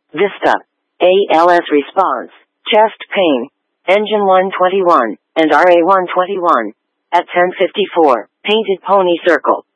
Vista. ALS response. Chest pain. Engine 121 and RA 121. At 10:54. Painted pony circle.